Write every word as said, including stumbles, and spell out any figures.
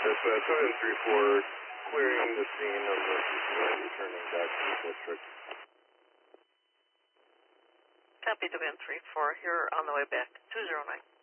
Dispatch, two nine three four, clearing the scene of the uh, returning back to the district. Copy, two nine three four, here on the way back, two zero nine.